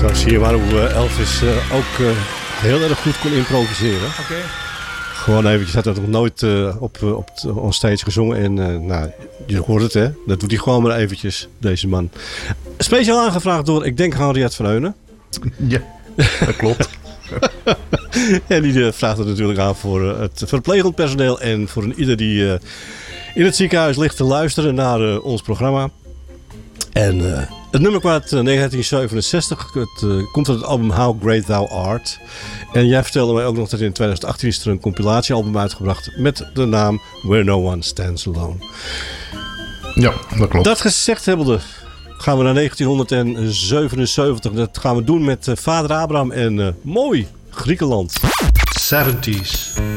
Straks zie je maar hoe Elvis ook heel erg goed kon improviseren. Oké. Gewoon eventjes, had dat nog nooit op onstage gezongen. En nou, je hoort het, hè. Dat doet hij gewoon maar eventjes, deze man. Speciaal aangevraagd door, ik denk, Henriette van Heunen. Ja, dat klopt. En die vraagt het natuurlijk aan voor het verplegend personeel en voor ieder die in het ziekenhuis ligt te luisteren naar ons programma. En het nummer kwam uit 1967. Het komt uit het album How Great Thou Art. En jij vertelde mij ook nog dat in 2018 is er een compilatiealbum uitgebracht met de naam Where No One Stands Alone. Ja, dat klopt. Dat gezegd hebbende gaan we naar 1977. Dat gaan we doen met Vader Abraham en mooi Griekenland. 70s.